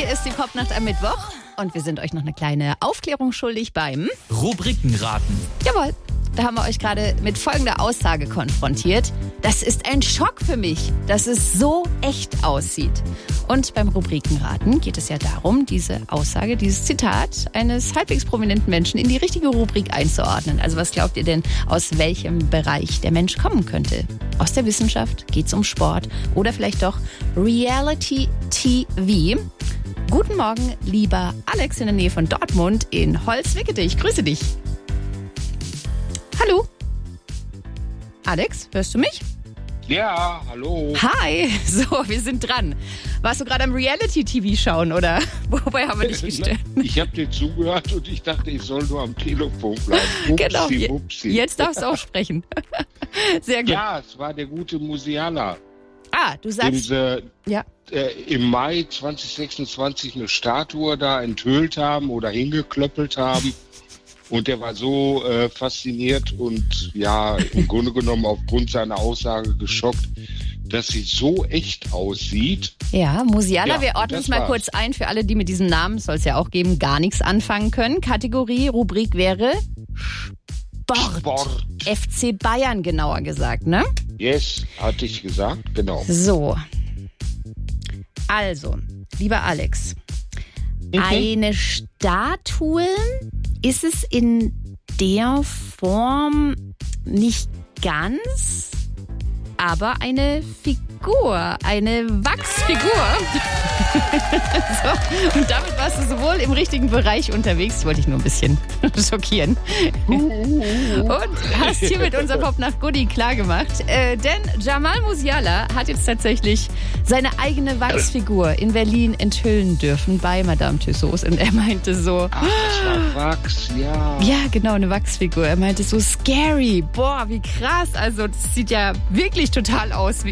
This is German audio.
ist die Popnacht am Mittwoch und wir sind euch noch eine kleine Aufklärung schuldig beim Rubrikenraten. Jawohl, da haben wir euch gerade mit folgender Aussage konfrontiert. Das ist ein Schock für mich, dass es so echt aussieht. Und beim Rubrikenraten geht es ja darum, diese Aussage, dieses Zitat eines halbwegs prominenten Menschen in die richtige Rubrik einzuordnen. Also was glaubt ihr denn, aus welchem Bereich der Mensch kommen könnte? Aus der Wissenschaft? Geht's um Sport? Oder vielleicht doch Reality TV? Guten Morgen, lieber Alex in der Nähe von Dortmund in Holzwickede. Ich grüße dich. Hallo? Alex, hörst du mich? Ja, hallo. Hi, so, wir sind dran. Warst du gerade am Reality-TV schauen, oder? Wobei haben wir dich gestört? Ich habe dir zugehört und ich dachte, ich soll nur am Telefon bleiben. Upsi, Genau, upsi. jetzt darfst du auch sprechen. Sehr gut. Ja, es war der gute Musiala, Du dem sagst... sie Ja. im Mai 2026 eine Statue da enthüllt haben oder hingeklöppelt haben. Und der war so fasziniert und ja, im Grunde genommen aufgrund seiner Aussage geschockt, dass sie so echt aussieht. Ja, Musiala, Ja, wir ordnen das es mal war's. kurz ein für alle, die mit diesem Namen, soll es ja auch geben, gar nichts anfangen können. Kategorie, Rubrik wäre Sport. FC Bayern genauer gesagt, ne? Yes, hatte ich gesagt, genau. So. Also, lieber Alex, eine Statue ist es in der Form nicht ganz, aber eine Figur, eine Wachsfigur. So, und damit warst du sowohl im richtigen Bereich unterwegs, wollte ich nur ein bisschen schockieren. Und hast hiermit unser Popnacht Goodie klargemacht. Denn Jamal Musiala hat jetzt tatsächlich seine eigene Wachsfigur in Berlin enthüllen dürfen bei Madame Tussauds. Und er meinte so... Ach, das war Wachs, ja. Ja, genau, eine Wachsfigur. Er meinte so scary. Boah, wie krass. Also das sieht ja wirklich total aus wie